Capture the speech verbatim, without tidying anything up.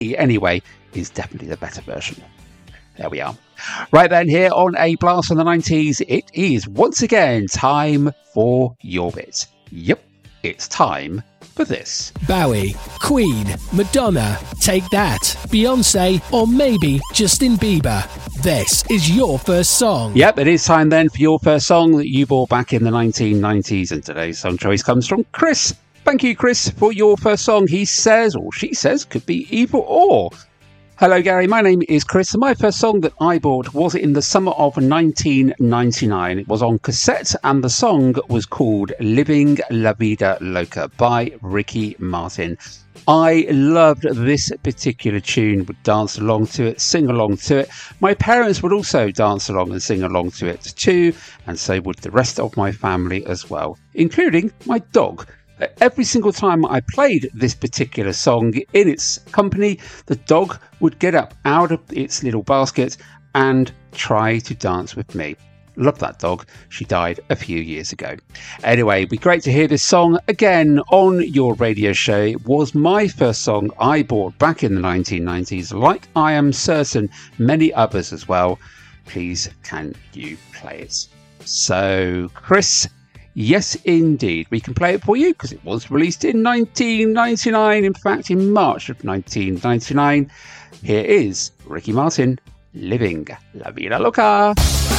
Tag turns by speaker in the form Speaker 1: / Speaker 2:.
Speaker 1: anyway is definitely the better version. There we are. Right then, here on A Blast from the nineties, it is once again time for your bit. Yep, it's time for this.
Speaker 2: Bowie, Queen, Madonna, Take That, Beyonce, or maybe Justin Bieber. This is your first song.
Speaker 1: Yep, it is time then for your first song that you bought back in the nineteen nineties, and today's song choice comes from Chris. Thank you, Chris, for your first song. He says, or she says, could be either or. Hello, Gary. My name is Chris, and my first song that I bought was in the summer of nineteen ninety-nine. It was on cassette, and the song was called Living La Vida Loca by Ricky Martin. I loved this particular tune, would dance along to it, sing along to it. My parents would also dance along and sing along to it too, and so would the rest of my family as well, including my dog. Every single time I played this particular song in its company, the dog would get up out of its little basket and try to dance with me. Love that dog. She died a few years ago. Anyway, it'd be great to hear this song again on your radio show. It was my first song I bought back in the nineteen nineties, like I am certain many others as well. Please, can you play it? So, Chris, yes, indeed, we can play it for you because it was released in nineteen ninety-nine. In fact, in March of nineteen ninety-nine. Here is Ricky Martin, Living La Vida Loca.